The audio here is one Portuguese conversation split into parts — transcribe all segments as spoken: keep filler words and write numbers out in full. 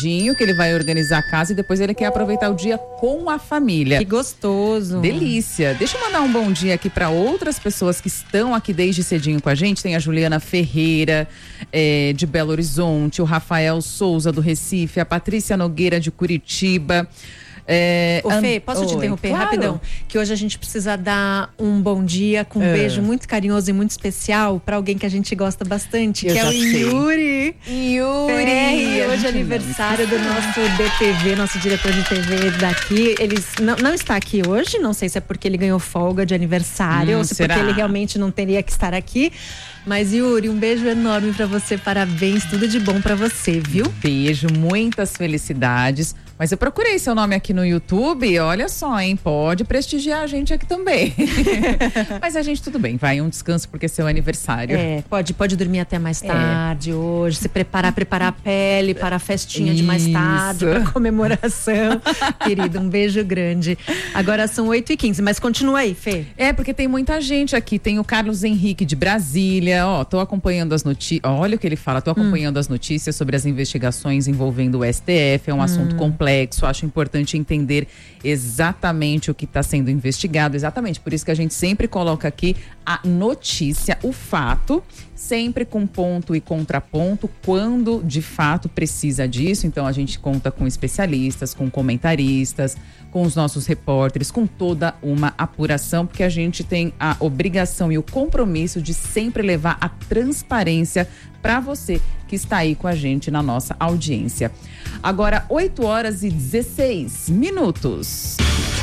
que ele vai organizar a casa e depois ele quer aproveitar o dia com a família. Que gostoso. Delícia. Deixa eu mandar um bom dia aqui para outras pessoas que estão aqui desde cedinho com a gente. Tem a Juliana Ferreira, é, de Belo Horizonte, o Rafael Souza, do Recife, a Patrícia Nogueira, de Curitiba. É, Ô Fê, posso Oi, te interromper claro. rapidão? Que hoje a gente precisa dar um bom dia com um é. beijo muito carinhoso e muito especial para alguém que a gente gosta bastante, Eu que é o sei. Yuri. Yuri! É, hoje é aniversário do nosso D T V, nosso diretor de T V daqui. Ele não, não está aqui hoje, não sei se é porque ele ganhou folga de aniversário hum, ou se será? porque ele realmente não teria que estar aqui. Mas Yuri, um beijo enorme pra você, parabéns, tudo de bom pra você, viu? Beijo, muitas felicidades. Mas eu procurei seu nome aqui no YouTube, olha só, hein? Pode prestigiar a gente aqui também. Mas a gente tudo bem, vai um descanso porque é seu aniversário. É, pode, pode dormir até mais tarde é. hoje, se preparar, preparar a pele para a festinha Isso. de mais tarde, para comemoração. Querido, um beijo grande. Agora são oito e quinze, mas continua aí, Fê. É, porque tem muita gente aqui, tem o Carlos Henrique de Brasília, ó, tô acompanhando as notícias, olha o que ele fala, tô acompanhando hum. as notícias sobre as investigações envolvendo o S T F, é um hum. assunto complexo. Acho importante entender exatamente o que está sendo investigado, exatamente por isso que a gente sempre coloca aqui a notícia, o fato, sempre com ponto e contraponto, quando de fato precisa disso. Então a gente conta com especialistas, com comentaristas, com os nossos repórteres, com toda uma apuração, porque a gente tem a obrigação e o compromisso de sempre levar a transparência para você que está aí com a gente na nossa audiência. Agora, oito horas e dezesseis minutos.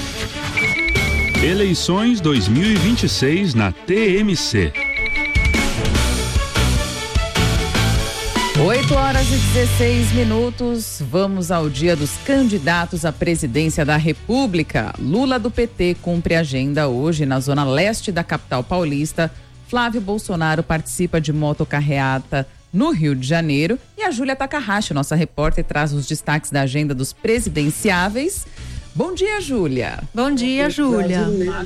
Eleições dois mil e vinte e seis na T M C. oito horas e dezesseis minutos, vamos ao dia dos candidatos à presidência da República. Lula do P T cumpre agenda hoje na zona leste da capital paulista. Flávio Bolsonaro participa de motocarreata no Rio de Janeiro. E a Júlia Takahashi, nossa repórter, traz os destaques da agenda dos presidenciáveis. Bom dia, Júlia. Bom dia, Júlia.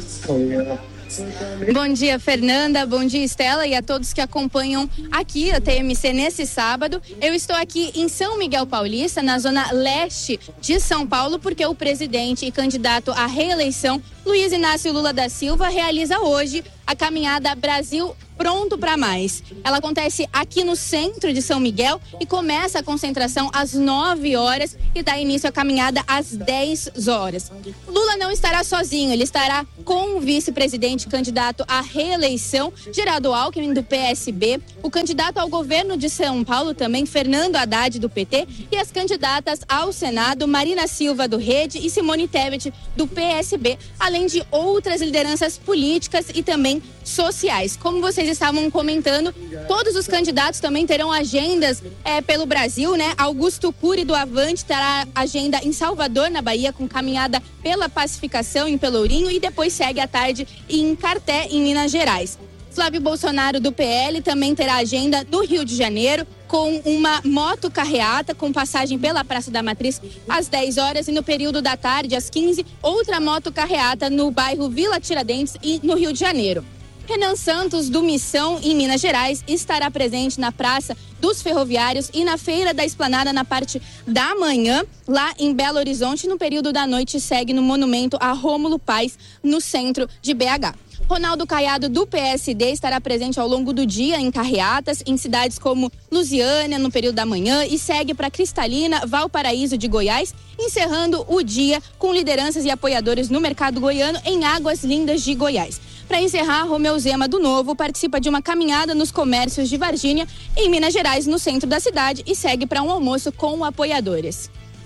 Bom dia, Fernanda, bom dia, Estela, e a todos que acompanham aqui a T M C nesse sábado. Eu estou aqui em São Miguel Paulista, na zona leste de São Paulo, porque o presidente e candidato à reeleição, Luiz Inácio Lula da Silva, realiza hoje a caminhada Brasil Pronto para Mais. Ela acontece aqui no centro de São Miguel e começa a concentração às nove horas e dá início à caminhada às dez horas. Lula não estará sozinho, ele estará com o vice-presidente candidato à reeleição, Geraldo Alckmin, do P S B, o candidato ao governo de São Paulo também, Fernando Haddad, do P T, e as candidatas ao Senado, Marina Silva, do Rede, e Simone Tebet, do P S B, além de outras lideranças políticas e também sociais. Como vocês estavam comentando, todos os candidatos também terão agendas é, pelo Brasil, né? Augusto Cury, do Avante, terá agenda em Salvador, na Bahia, com caminhada pela pacificação em Pelourinho, e depois segue à tarde em Carté, em Minas Gerais. Flávio Bolsonaro, do P L, também terá agenda no Rio de Janeiro, com uma motocarreata com passagem pela Praça da Matriz às dez horas, e no período da tarde, às quinze, outra motocarreata no bairro Vila Tiradentes e no Rio de Janeiro. Renan Santos, do Missão, em Minas Gerais, estará presente na Praça dos Ferroviários e na Feira da Esplanada na parte da manhã, lá em Belo Horizonte. No período da noite, segue no Monumento a Rômulo Paes, no centro de B H. Ronaldo Caiado, do P S D, estará presente ao longo do dia em carreatas em cidades como Lusiânia, no período da manhã, e segue para Cristalina, Valparaíso de Goiás, encerrando o dia com lideranças e apoiadores no mercado goiano em Águas Lindas de Goiás. Para encerrar, Romeu Zema, do Novo, participa de uma caminhada nos comércios de Varginha, em Minas Gerais, no centro da cidade, e segue para um almoço com apoiadores.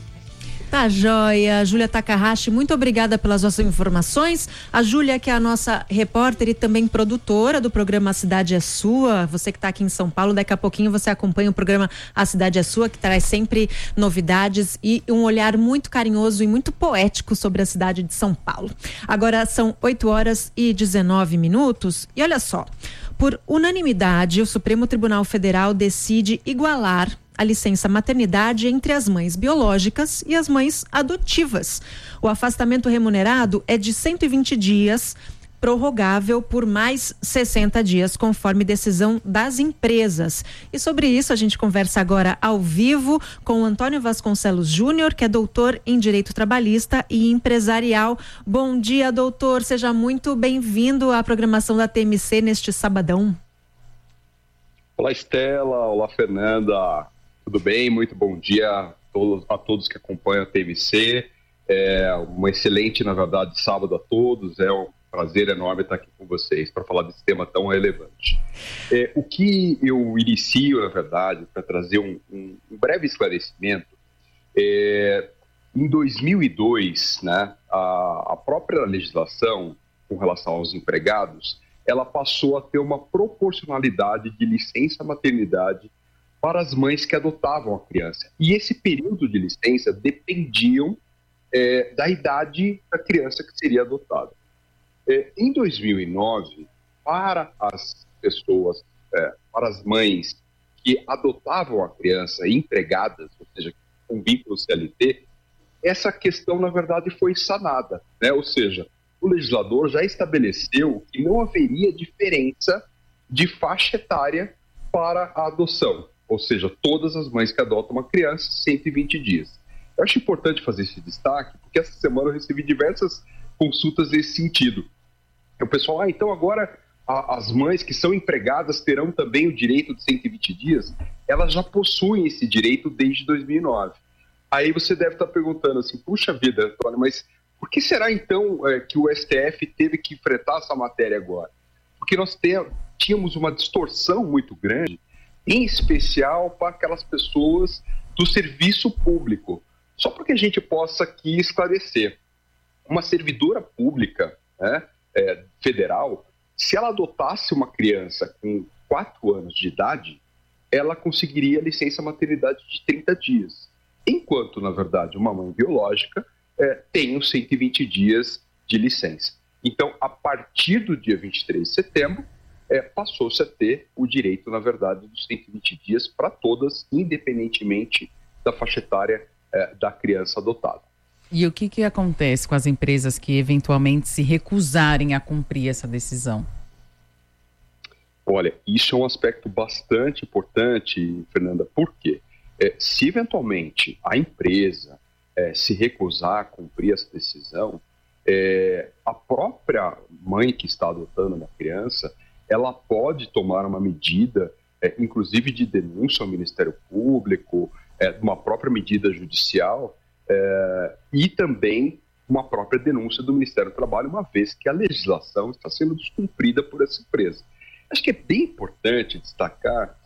Tá joia, Júlia Takahashi, muito obrigada pelas suas informações. A Júlia, que é a nossa repórter e também produtora do programa A Cidade é Sua. Você que está aqui em São Paulo, daqui a pouquinho você acompanha o programa A Cidade é Sua, que traz sempre novidades e um olhar muito carinhoso e muito poético sobre a cidade de São Paulo. Agora são oito horas e dezenove minutos e olha só, por unanimidade, o Supremo Tribunal Federal decide igualar a licença maternidade entre as mães biológicas e as mães adotivas. O afastamento remunerado é de cento e vinte dias prorrogável por mais sessenta dias, conforme decisão das empresas. E sobre isso a gente conversa agora ao vivo com o Antônio Vasconcelos Júnior, que é doutor em Direito Trabalhista e Empresarial. Bom dia, doutor. Seja muito bem-vindo à programação da T M C neste sabadão. Olá, Estela. Olá, Fernanda. Tudo bem? Muito bom dia a todos, a todos que acompanham a T M C. É um excelente, na verdade, sábado a todos. É um prazer enorme estar aqui com vocês para falar desse tema tão relevante. É, o que eu inicio, na verdade, para trazer um, um, um breve esclarecimento, é, em dois mil e dois, né, a, a própria legislação com relação aos empregados, ela passou a ter uma proporcionalidade de licença maternidade para as mães que adotavam a criança. E esse período de licença dependiam é, da idade da criança que seria adotada. É, em dois mil e nove, para as pessoas, é, para as mães que adotavam a criança empregadas, ou seja, com vínculo C L T, essa questão, na verdade, foi sanada, né? Ou seja, o legislador já estabeleceu que não haveria diferença de faixa etária para a adoção, ou seja, todas as mães que adotam uma criança, cento e vinte dias. Eu acho importante fazer esse destaque, porque essa semana eu recebi diversas consultas nesse sentido. O pessoal, ah, então agora a, as mães que são empregadas terão também o direito de cento e vinte dias? Elas já possuem esse direito desde dois mil e nove. Aí você deve estar perguntando assim, puxa vida, Antônio, mas por que será então é, que o S T F teve que enfrentar essa matéria agora? Porque nós tínhamos uma distorção muito grande, em especial para aquelas pessoas do serviço público. Só para que a gente possa aqui esclarecer. Uma servidora pública, né, é, federal, se ela adotasse uma criança com quatro anos de idade, ela conseguiria licença maternidade de trinta dias. Enquanto, na verdade, uma mãe biológica é, tem os cento e vinte dias de licença. Então, a partir do dia vinte e três de setembro, é, passou-se a ter o direito, na verdade, dos cento e vinte dias para todas, independentemente da faixa etária é, da criança adotada. E o que, que acontece com as empresas que eventualmente se recusarem a cumprir essa decisão? Olha, isso é um aspecto bastante importante, Fernanda. Por quê? É, se eventualmente a empresa é, se recusar a cumprir essa decisão, é, a própria mãe que está adotando uma criança, ela pode tomar uma medida, é, inclusive de denúncia ao Ministério Público, é, uma própria medida judicial, é, e também uma própria denúncia do Ministério do Trabalho, uma vez que a legislação está sendo descumprida por essa empresa. Acho que é bem importante destacar